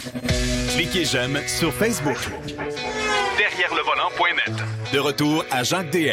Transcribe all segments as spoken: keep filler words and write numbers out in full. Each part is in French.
Cliquez j'aime sur Facebook. Derrière le volant point net. De retour à Jacques D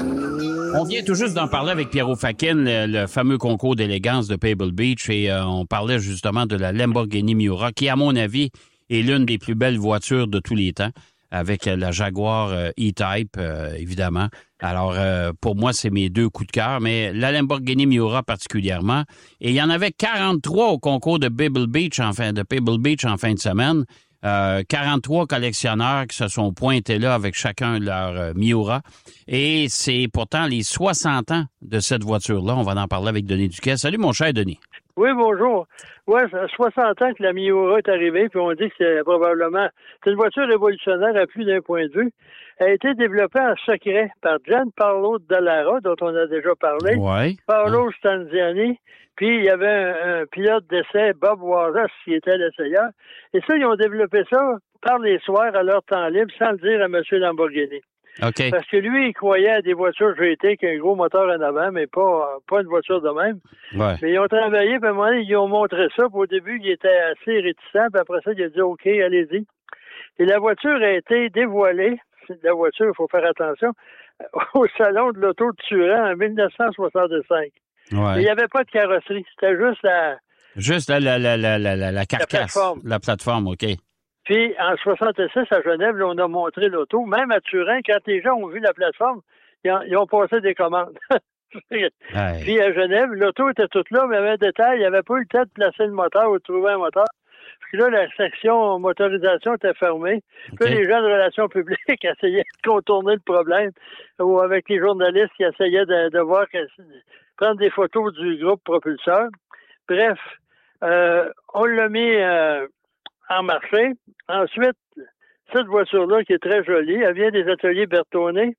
M. On vient tout juste d'en parler avec Pierrot Fakin, le, le fameux concours d'élégance de Pebble Beach, et euh, on parlait justement de la Lamborghini Miura, qui, à mon avis, est l'une des plus belles voitures de tous les temps, avec la Jaguar euh, E-Type, euh, évidemment. Alors, euh, pour moi, c'est mes deux coups de cœur, mais la Lamborghini Miura particulièrement. Et il y en avait quarante-trois au concours de Pebble Beach en fin de, Pebble Beach en fin de semaine. Euh, quarante-trois collectionneurs qui se sont pointés là avec chacun leur euh, Miura. Et c'est pourtant les soixante ans de cette voiture-là. On va en parler avec Denis Duquet. Salut, mon cher Denis. Oui, bonjour. Ouais, ça fait soixante ans que la Miura est arrivée, puis on dit que c'est probablement... C'est une voiture révolutionnaire à plus d'un point de vue. Elle a été développée en secret par Gianpaolo Dallara, dont on a déjà parlé, ouais. Paolo hein. Stanziani, puis il y avait un, un pilote d'essai, Bob Wallace, qui était l'essayeur. Et ça, ils ont développé ça par les soirs à leur temps libre, sans le dire à M. Lamborghini. Okay. Parce que lui, il croyait à des voitures G T qui ont un gros moteur en avant, mais pas, pas une voiture de même. Ouais. Mais ils ont travaillé, puis à un moment donné, ils ont montré ça, puis au début, il était assez réticent, puis après ça, il a dit « OK, allez-y ». Et la voiture a été dévoilée, la voiture, il faut faire attention, au Salon de l'Auto de Turin en dix-neuf cent soixante-cinq. Ouais. Il n'y avait pas de carrosserie, c'était juste la... Juste la, la, la, la, la, la carcasse. La plateforme. La plateforme, OK. Puis, en soixante-six, à Genève, là, on a montré l'auto. Même à Turin, quand les gens ont vu la plateforme, ils ont, ils ont passé des commandes. Puis, à Genève, l'auto était toute là, mais il y avait un détail. Il n'y avait pas eu le temps de placer le moteur ou de trouver un moteur. Puis là, la section motorisation était fermée. Puis okay. là, les gens de relations publiques essayaient de contourner le problème. Ou avec les journalistes qui essayaient de, de voir, que, prendre des photos du groupe propulseur. Bref, euh, on l'a mis... Euh, en marché. Ensuite, cette voiture-là, qui est très jolie, elle vient des ateliers Bertone.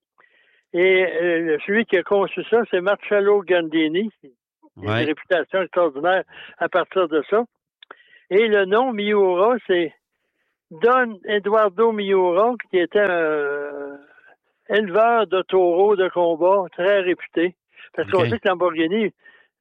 Et euh, celui qui a conçu ça, c'est Marcello Gandini. Il a une réputation extraordinaire à partir de ça. Et le nom Miura, c'est Don Eduardo Miura, qui était un euh, éleveur de taureaux de combat très réputé. Parce okay. qu'on sait que Lamborghini...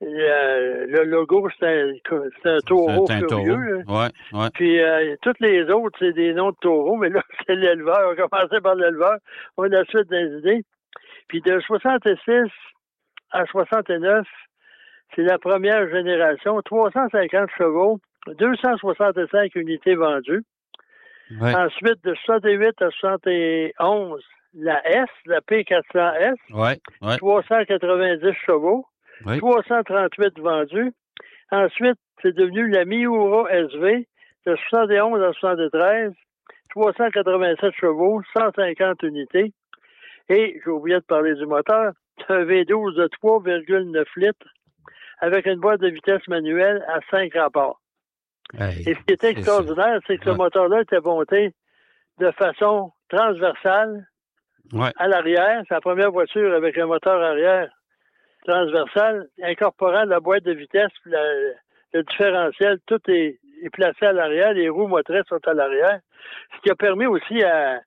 Le, le logo, c'est un, c'est un taureau c'est un furieux. Taureau. Ouais, ouais. Puis euh, toutes les autres, c'est des noms de taureaux, mais là, c'est l'éleveur. On a commencé par l'éleveur. On a la suite des idées. Puis de soixante-six à soixante-neuf, c'est la première génération. trois cent cinquante chevaux, deux cent soixante-cinq unités vendues. Ouais. Ensuite, de soixante-huit à soixante et onze, la S, la P quatre cents S. Ouais, ouais. trois cent quatre-vingt-dix chevaux. Oui. trois cent trente-huit vendus. Ensuite, c'est devenu la Miura S V de soixante et onze à soixante-treize, trois cent quatre-vingt-sept chevaux, cent cinquante unités. Et, j'ai oublié de parler du moteur, c'est un V douze de trois virgule neuf litres avec une boîte de vitesse manuelle à cinq rapports. Hey, et ce qui était extraordinaire, c'est que ouais. ce moteur-là était monté de façon transversale ouais. à l'arrière. C'est la première voiture avec un moteur arrière transversale, incorporant la boîte de vitesse, la, le différentiel, tout est, est placé à l'arrière, les roues motrices sont à l'arrière, ce qui a permis aussi à,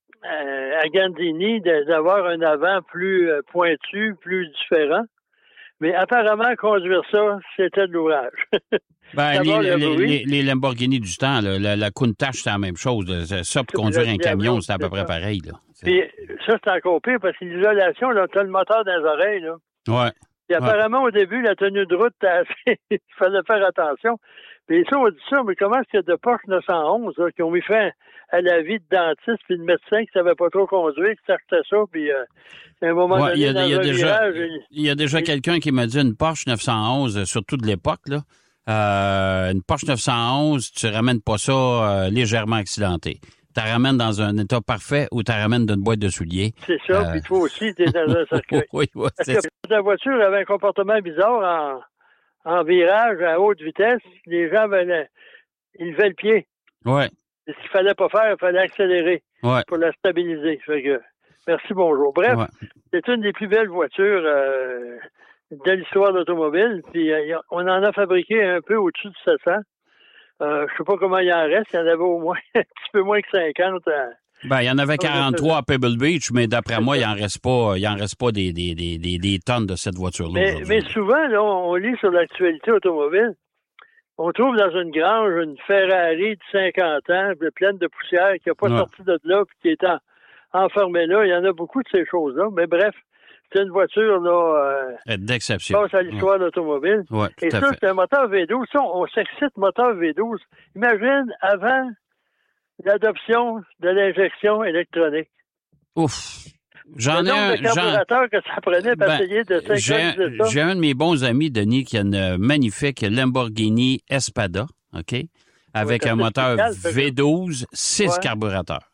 à, à Gandini de, d'avoir un avant plus pointu, plus différent. Mais apparemment, conduire ça, c'était de l'ouvrage. Ben, les, les, les, les Lamborghini du temps, là, la, la Countach, c'est la même chose. Ça, pour conduire un camion, c'est à peu près pareil. Là. Puis ça, c'est encore pire, parce que l'isolation, là, t'as le moteur dans les oreilles, là. Ouais. Et apparemment, ouais. au début, la tenue de route, il fallait faire attention. Puis ça, on dit ça, mais comment est-ce qu'il y a de Porsche neuf cent onze là, qui ont mis fin à la vie de dentiste puis de médecin qui ne savait pas trop conduire, qui s'achetait ça, puis euh, à un moment ouais, donné, il y a, dans il y a un déjà, virage... Il y a déjà et... quelqu'un qui m'a dit une Porsche neuf cent onze, surtout de l'époque, là. Euh, une Porsche neuf cent onze, tu ramènes pas ça euh, légèrement accidenté. Tu la ramènes dans un état parfait ou tu la ramènes d'une boîte de souliers. C'est ça, euh... puis toi aussi, tu es dans un cercueil. oui, oui, c'est Parce que la voiture avait un comportement bizarre en, en virage à haute vitesse. Les gens venaient, ils levaient le pied. Oui. Ce qu'il fallait pas faire, il fallait accélérer ouais. pour la stabiliser. Fait que, merci, bonjour. Bref, ouais. c'est une des plus belles voitures euh, de l'histoire de l'automobile. Puis euh, on en a fabriqué un peu au-dessus de sept cents. Euh, je sais pas comment il en reste. Il y en avait au moins un petit peu moins que cinquante. À... Ben, il y en avait quarante-trois à Pebble Beach, mais d'après moi, il en reste pas, il en reste pas des, des, des, des, des tonnes de cette voiture-là. Mais, mais souvent, là, on lit sur l'actualité automobile. on trouve dans une grange une Ferrari de cinquante ans, pleine de poussière, qui n'a pas ouais. sorti de là, puis qui est en, enfermée là. Il y en a beaucoup de ces choses-là. Mais bref, c'est une voiture, là... Euh, d'exception. Qui passe à l'histoire ouais. de l'automobile. Ouais, Et ça, c'est un moteur V douze. Ça, on, on s'excite moteur V douze. Imagine, avant l'adoption de l'injection électronique. Ouf! J'en ai un. Le carburateur que ça prenait pour ben, essayer de synchroniser ça. J'ai un de mes bons amis, Denis, qui a une magnifique Lamborghini Espada, OK? Avec ouais, un moteur V douze, six ouais. carburateurs.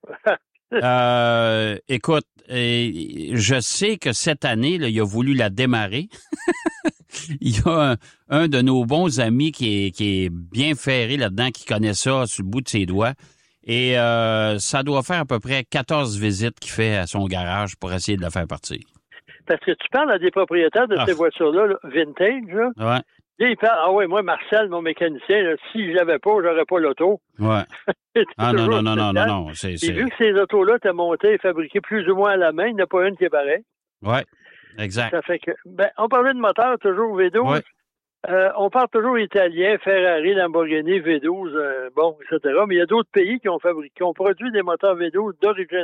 euh, écoute, je sais que cette année, là, il a voulu la démarrer. Il y a un, un de nos bons amis qui est, qui est bien ferré là-dedans, qui connaît ça sur le bout de ses doigts. Et euh, ça doit faire à peu près quatorze visites qu'il fait à son garage pour essayer de la faire partir. Parce que tu parles à des propriétaires de ah. ces voitures-là, là, vintage, là. Ouais. Et ils parlent, ah oui, moi, Marcel, mon mécanicien, là, si je l'avais pas, j'aurais pas l'auto. Ouais. ah non, non, non, non, non, non. C'est, c'est... Et vu que ces autos-là étaient montées et fabriquées plus ou moins à la main, il n'y en a pas une qui est pareille. Oui, exact. Ça fait que, ben, on parlait de moteur, toujours V douze. Ouais. Euh, on parle toujours italien, Ferrari, Lamborghini, V douze, euh, bon, et cetera. Mais il y a d'autres pays qui ont fabriqué, qui ont produit des moteurs V douze d'origine.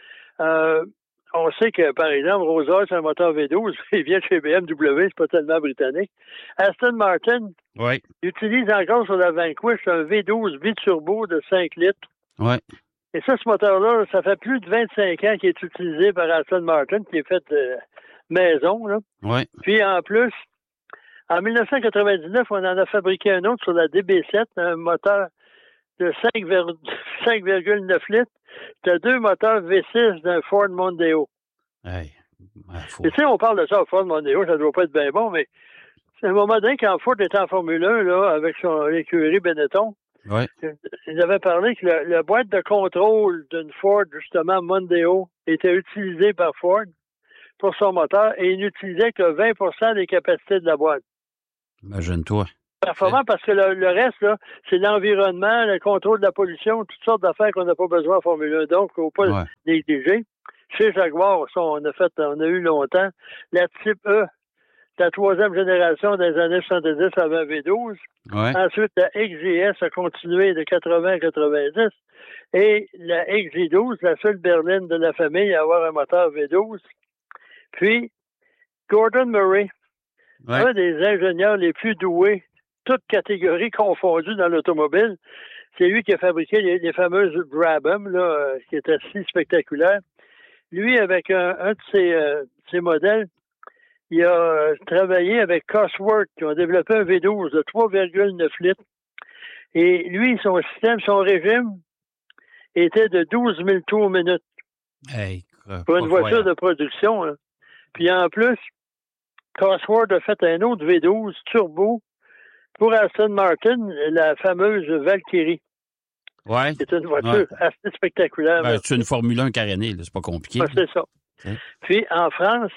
Euh, on sait que, par exemple, Rosa, c'est un moteur V douze, il vient de chez B M W, c'est pas tellement britannique. Aston Martin ouais. utilise encore sur la Vanquish un V douze biturbo de cinq litres. Ouais. Et ça, ce moteur-là, ça fait plus de vingt-cinq ans qu'il est utilisé par Aston Martin, qui est fait euh, maison, là. Ouais. Puis, en plus, en dix-neuf cent quatre-vingt-dix-neuf, on en a fabriqué un autre sur la D B sept, un moteur de cinq virgule neuf litres. C'était deux moteurs V six d'un Ford Mondeo. Hey, faut... Tu sais, on parle de ça au Ford Mondeo, ça ne doit pas être bien bon, mais c'est un moment donné, quand Ford était en Formule un, là, avec son écurie Benetton, ouais. ils avaient parlé que le, la boîte de contrôle d'une Ford, justement, Mondeo, était utilisée par Ford pour son moteur et il n'utilisait que vingt pour cent des capacités de la boîte. Imagine-toi. Performant parce que le, le reste, là, c'est l'environnement, le contrôle de la pollution, toutes sortes d'affaires qu'on n'a pas besoin en Formule un. Donc, il ne faut pas ouais. négliger. Chez Jaguar, ça, on a fait, on a eu longtemps. La Type E, la troisième génération des années soixante-dix avait un V douze. Ouais. Ensuite, la X J S a continué de quatre-vingts à quatre-vingt-dix. Et la X J douze, la seule berline de la famille à avoir un moteur V douze. Puis, Gordon Murray, ouais. un des ingénieurs les plus doués, toutes catégories confondues dans l'automobile. C'est lui qui a fabriqué les, les fameuses Brabham, là, euh, qui étaient si spectaculaires. Lui, avec un, un de ses, euh, ses modèles, il a euh, travaillé avec Cosworth, qui ont développé un V douze de trois virgule neuf litres. Et lui, son système, son régime était de douze mille tours minute. Hey, euh, pour une voiture de production. Là. Puis en plus, Cosworth a fait un autre V douze turbo pour Aston Martin, la fameuse Valkyrie. Ouais. C'est une voiture ouais. assez spectaculaire. Ben, c'est une Formule un carénée, là, c'est pas compliqué. Ben, c'est ça. Okay. Puis en France,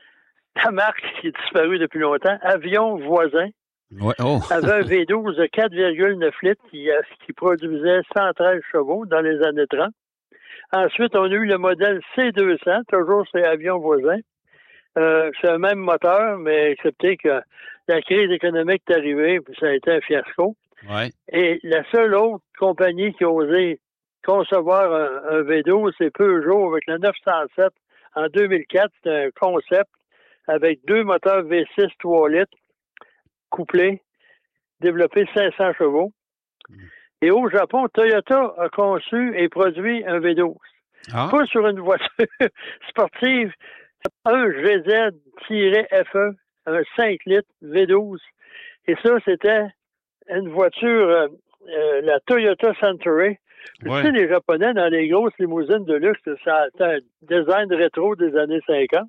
la marque qui est disparue depuis longtemps, Avion Voisin, ouais. oh. avait un V douze de quatre virgule neuf litres qui, qui produisait cent treize chevaux dans les années trente. Ensuite, on a eu le modèle C deux cents, toujours c'est Avion Voisin. Euh, c'est un même moteur, mais excepté que la crise économique est arrivée, puis ça a été un fiasco. Ouais. Et la seule autre compagnie qui a osé concevoir un, un V douze, c'est Peugeot avec le neuf cent sept en deux mille quatre. C'était un concept avec deux moteurs V six trois litres couplés, développés cinq cents chevaux. Mmh. Et au Japon, Toyota a conçu et produit un V douze. Ah. Pas sur une voiture sportive, un G Z-F E, un cinq litres V douze. Et ça, c'était une voiture, euh, euh, la Toyota Century. Ouais. Tu sais, les Japonais, dans les grosses limousines de luxe, ça a un design rétro des années cinquante.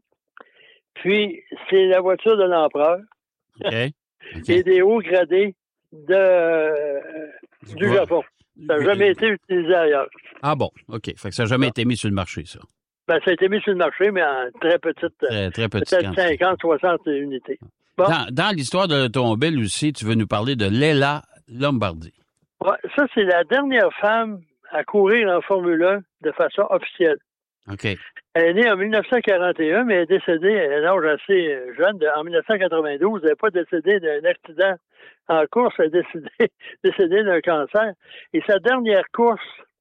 Puis, c'est la voiture de l'empereur. Okay. Okay. Et des hauts gradés de, euh, du ouais. Japon. Ça n'a jamais été utilisé ailleurs. Ah bon, OK. Fait que ça n'a jamais ah. été mis sur le marché, ça. Ben, ça a été mis sur le marché, mais en très petite, très, très petite peut-être cinquante, soixante unités. Bon. Dans, dans l'histoire de l'automobile aussi, tu veux nous parler de Leila Lombardi. Ouais, ça, c'est la dernière femme à courir en Formule un de façon officielle. OK. Elle est née en dix-neuf cent quarante et un, mais elle est décédée à un âge assez jeune. En dix-neuf cent quatre-vingt-douze, elle n'est pas décédée d'un accident en course, elle est décédée, décédée d'un cancer. Et sa dernière course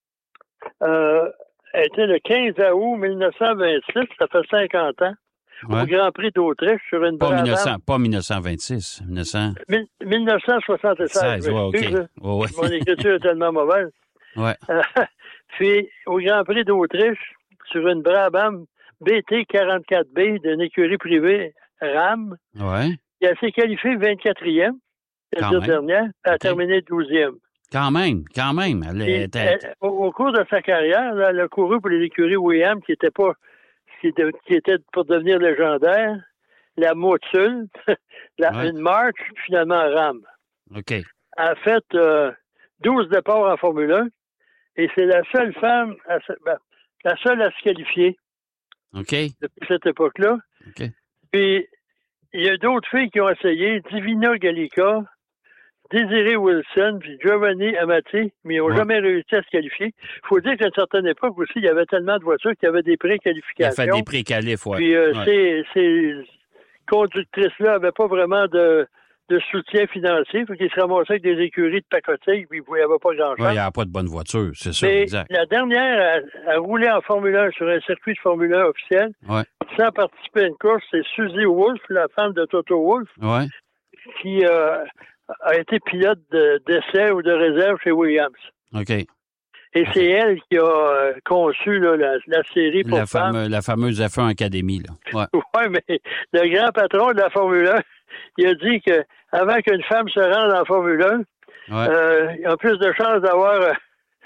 euh, a été le quinze août dix-neuf cent vingt-six, ça fait cinquante ans, ouais. Au Grand Prix d'Autriche sur une pas, mille neuf cents, pas dix-neuf cent vingt-six, mille neuf cents... dix-neuf cent soixante-seize. Ouais, OK. Oh, ouais. Mon écriture est tellement mauvaise. Ouais. Euh, puis, au Grand Prix d'Autriche, sur une Brabham B T quarante-quatre B d'une écurie privée RAM, ouais. Elle s'est qualifiée vingt-quatrième. La dernière, elle a okay. terminé douzième. Quand même, quand même. Elle est... elle, au, au cours de sa carrière, là, elle a couru pour les écuries Williams qui était pas, qui était, qui était pour devenir légendaire, la Motul, la, ouais. une March, puis finalement RAM. OK. Elle a fait euh, douze départs en Formule un et c'est la seule femme, à, ben, la seule à se qualifier. OK. Depuis cette époque-là. OK. Puis, il y a d'autres filles qui ont essayé, Divina Gallica, Désirée Wilson, puis Giovanni Amati, mais ils n'ont ouais. jamais réussi à se qualifier. Il faut dire qu'à une certaine époque aussi, il y avait tellement de voitures qu'il y avait des pré-qualifications. Il y a fait des pré-qualifs, oui. Puis euh, ouais. ces, ces conductrices-là n'avaient pas vraiment de, de soutien financier, fait qu'ils se ramassaient avec des écuries de pacotille, puis il n'y avait pas grand-chose. Oui, il n'y avait pas de bonne voiture, c'est ça, mais exact. La dernière a, a roulé en Formule un sur un circuit de Formule un officiel, ouais. sans participer à une course, c'est Suzy Wolf, la femme de Toto Wolff, ouais. qui euh, a été pilote de, d'essai ou de réserve chez Williams. OK. Et c'est elle qui a euh, conçu là, la, la série pour la femmes. Fameux, la fameuse F un Academy, là. Oui, ouais, mais le grand patron de la Formule un, il a dit que avant qu'une femme se rende en Formule un, ouais. euh, il y a plus de chances d'avoir euh,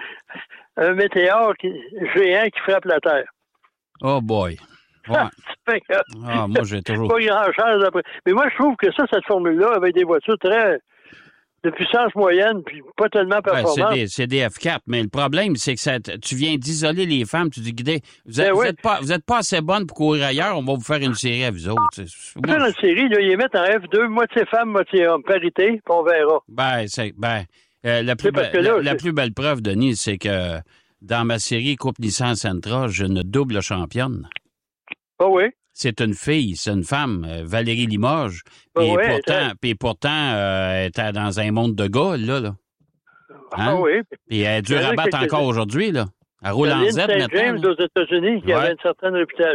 un météore qui, géant qui frappe la Terre. Oh boy! Ouais. Ah, moi, j'ai toujours... Pas grand-chose après. Mais moi, je trouve que ça, cette formule-là, avec des voitures très... de puissance moyenne, puis pas tellement performantes. Ouais, c'est, des, c'est des F quatre, mais le problème, c'est que ça, tu viens d'isoler les femmes. Tu dis, écoutez, vous n'êtes oui. pas, pas assez bonnes pour courir ailleurs, on va vous faire une série à vous autres. On va faire une série, là, ils les mettent en F deux, moitié femme, moitié homme, parité, puis on verra. Ben, c'est... Ben, euh, la, plus be- là, la, la plus belle preuve, Denis, c'est que dans ma série Coupe Nissan Sentra, j'ai une double championne. Ah oui? C'est une fille, c'est une femme, euh, Valérie Limoges. Ah puis, oui, pourtant, puis pourtant, euh, elle était dans un monde de gars, là. là. Hein? Ah oui. Puis elle est dure à battre encore aujourd'hui, là. Elle roule en Z maintenant. James aux États-Unis, qui ouais. avait une certaine réputation.